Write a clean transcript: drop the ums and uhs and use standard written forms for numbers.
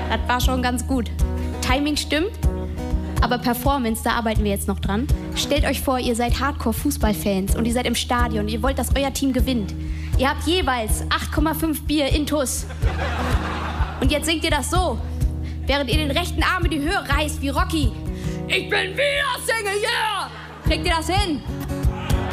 Das war schon ganz gut. Timing stimmt, aber Performance, da arbeiten wir jetzt noch dran. Stellt euch vor, ihr seid Hardcore-Fußballfans und ihr seid im Stadion. Ihr wollt, dass euer Team gewinnt. Ihr habt jeweils 8,5 Bier intus. Und jetzt singt ihr das so, während ihr den rechten Arm in die Höhe reißt wie Rocky. Ich bin wieder Single, yeah! Kriegt ihr das hin?